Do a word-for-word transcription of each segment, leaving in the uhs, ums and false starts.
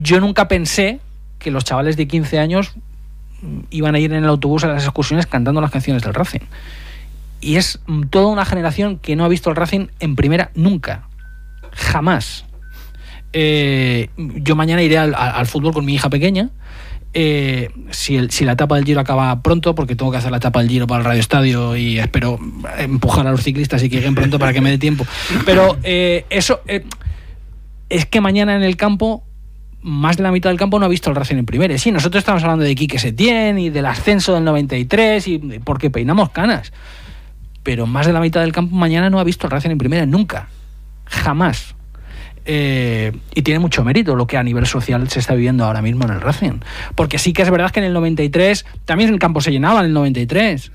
yo nunca pensé que los chavales de quince años iban a ir en el autobús a las excursiones cantando las canciones del Racing. Y es toda una generación que no ha visto el Racing en primera nunca. Jamás. Eh, yo mañana iré al, al fútbol con mi hija pequeña. Eh, si, el, si la etapa del Giro acaba pronto, porque tengo que hacer la etapa del Giro para el Radio Estadio y espero empujar a los ciclistas y que lleguen pronto para que me dé tiempo. Pero eh, eso eh, es que mañana en el campo, más de la mitad del campo no ha visto el Racing en primera. Sí, nosotros estamos hablando de Quique Setién y del ascenso del noventa y tres y porque peinamos canas, pero más de la mitad del campo mañana no ha visto el Racing en primera nunca, jamás. Eh, y tiene mucho mérito lo que a nivel social se está viviendo ahora mismo en el Racing, porque sí que es verdad que en el noventa y tres también el campo se llenaba en el noventa y tres,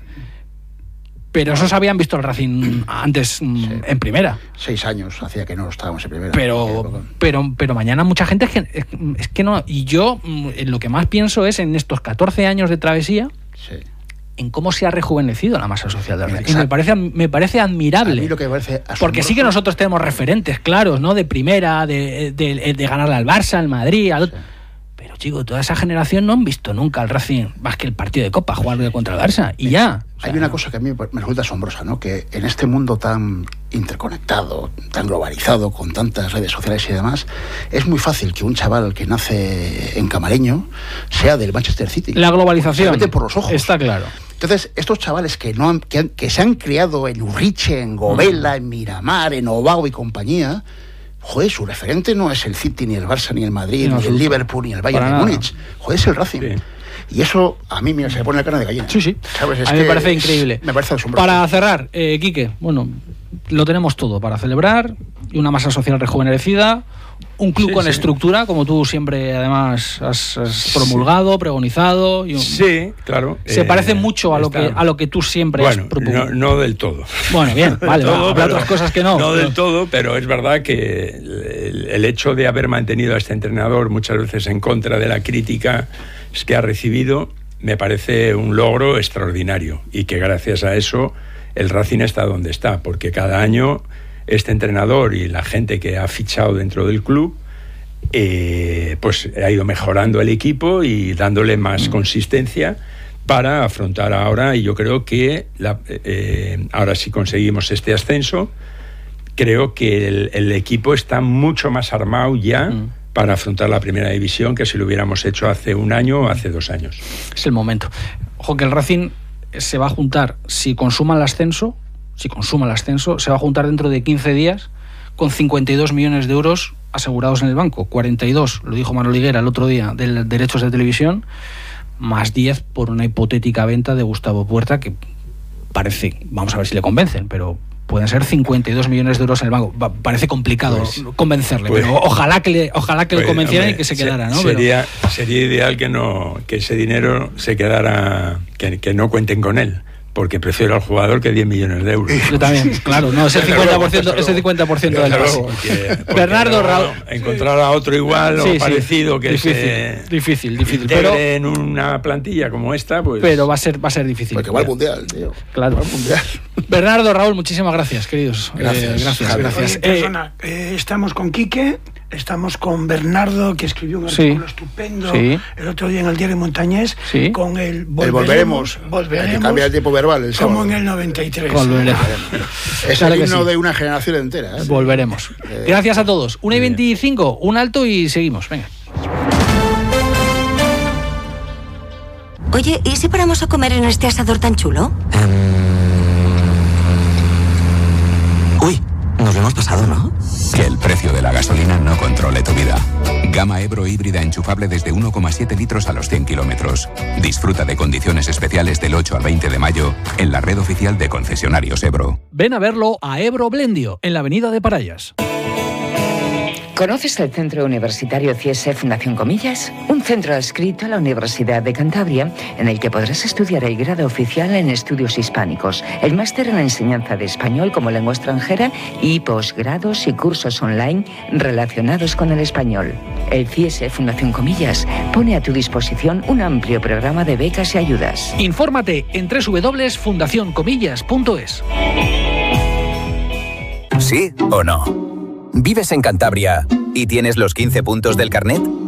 pero esos habían visto el Racing antes sí. en primera. Seis años hacía que no estábamos en primera. Pero, pero, pero mañana mucha gente es que, es que no. Y yo lo que más pienso es en estos catorce años de travesía, sí. en cómo se ha rejuvenecido la masa social del Racing. Y me parece, me parece admirable. A mí lo que me parece asombroso. Porque sí que nosotros tenemos referentes claros, ¿no? De primera, de, de, de ganarle al Barça, al Madrid, al... Sí. Pero, chico, toda esa generación no han visto nunca al Racing más que el partido de Copa, jugar contra el Barça, y ya. O sea, hay una cosa que a mí me resulta asombrosa, ¿no? Que en este mundo tan interconectado, tan globalizado, con tantas redes sociales y demás, es muy fácil que un chaval que nace en Camareño sea del Manchester City. La globalización. Se mete por los ojos. Está claro. Entonces, estos chavales que no han, que, han, que se han criado en Urriche, en Govela, mm. en Miramar, en Obago y compañía, joder, su referente no es el City, ni el Barça, ni el Madrid, no, ni el Liverpool, ni el Bayern de Múnich. Joder, es el Racing. Sí. Y eso a mí mira, se me pone la cara de gallina. Sí, sí. ¿Sabes? Es a mí me parece increíble. Me parece asombroso. Para cerrar, eh, Quique, bueno, lo tenemos todo para celebrar, una masa social rejuvenecida, un club sí, con sí. estructura, como tú siempre además has, has promulgado, sí. pregonizado. Y un... Sí, claro. Se eh, parece mucho a lo, que, a lo que tú siempre bueno, has propuesto. No, no del todo. Bueno, bien, vale, todo, va, habrá otras cosas que no. No pero... del todo, pero es verdad que el, el hecho de haber mantenido a este entrenador muchas veces en contra de la crítica que ha recibido, me parece un logro extraordinario y que gracias a eso el Racing está donde está, porque cada año este entrenador y la gente que ha fichado dentro del club eh, pues ha ido mejorando el equipo y dándole más mm. consistencia para afrontar ahora, y yo creo que la, eh, ahora si conseguimos este ascenso, creo que el, el equipo está mucho más armado ya mm. para afrontar la primera división que si lo hubiéramos hecho hace un año o hace dos años. Es el momento. Ojo que el Racing se va a juntar, si consuma el ascenso, si consuma el ascenso, se va a juntar dentro de quince días con cincuenta y dos millones de euros asegurados en el banco, cuarenta y dos, lo dijo Manolo Higuera el otro día, de derechos de televisión, más diez por una hipotética venta de Gustavo Puerta, que parece, vamos a ver si le convencen, pero pueden ser cincuenta y dos millones de euros en el banco. Parece complicado pues, convencerle, pues, pero ojalá que le, ojalá que pues, le convencieran y que se quedara, ¿no? Sería, pero... sería ideal que no, que ese dinero se quedara, que, que no cuenten con él, porque prefiero al jugador que diez millones de euros. Yo también, claro, no, ese cincuenta por ciento, ese cincuenta por ciento del pase. Bernardo no, Raúl. Encontrar a otro igual sí, o parecido sí, que difícil, se difícil, difícil. Pero en una plantilla como esta, pues. Pero va a ser, va a ser difícil. Porque va al mundial, tío. Claro. Va al mundial. Bernardo, Raúl, muchísimas gracias, queridos. Gracias, eh, gracias, Javier. gracias. Oye, persona, eh, estamos con Quique, estamos con Bernardo, que escribió un artículo sí, estupendo sí. el otro día en el Diario Montañés, sí. con el volveremos. El volveremos. volveremos que cambia el tiempo verbal. El como en el noventa y tres. Volveremos. Es el himno sí. de una generación entera. ¿eh? Volveremos. Eh, gracias a todos. una y veinticinco, un alto y seguimos. Venga. Oye, ¿y si paramos a comer en este asador tan chulo? Um... Uy, nos lo hemos pasado, ¿no? Que el precio de la gasolina no controle tu vida. Gama Ebro híbrida enchufable desde uno coma siete litros a los cien kilómetros. Disfruta de condiciones especiales del ocho al veinte de mayo en la red oficial de concesionarios Ebro. Ven a verlo a Ebro Blendio, en la avenida de Parayas. ¿Conoces el Centro Universitario C I E S E Fundación Comillas? Un centro adscrito a la Universidad de Cantabria en el que podrás estudiar el grado oficial en estudios hispánicos, el máster en la enseñanza de español como lengua extranjera y posgrados y cursos online relacionados con el español. El C I E S E Fundación Comillas pone a tu disposición un amplio programa de becas y ayudas. Infórmate en doble u doble u doble u punto fundación comillas punto es. ¿Sí o no? ¿Vives en Cantabria y tienes los quince puntos del carnet?